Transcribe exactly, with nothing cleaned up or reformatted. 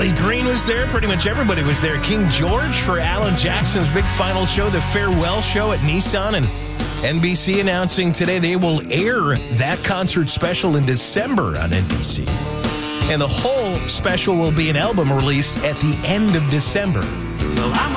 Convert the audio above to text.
Riley Green was there. Pretty much everybody was there. King George for Alan Jackson's big final show, the farewell show at Nissan. And N B C announcing today they will air that concert special in December on N B C. And the whole special will be an album released at the end of December.